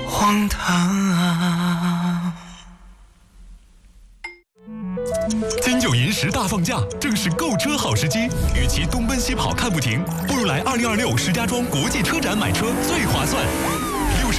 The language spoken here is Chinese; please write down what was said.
荒唐。 金九银10大放假，正是购车好时机。与其东奔西跑看不停，不如来2026石家庄国际车展买车最划算。